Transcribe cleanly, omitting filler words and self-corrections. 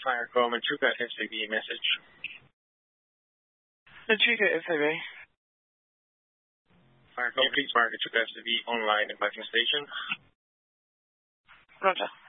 Firecall Machuca SAB message. Machuca SAB. Firecall, please mark Machuca SAB online embarking station. Roger.